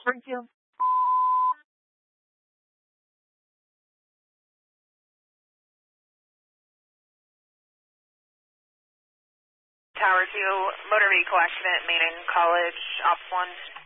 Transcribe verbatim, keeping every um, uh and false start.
Thank you. Tower two, motor vehicle accident, Maiden College, Ops one.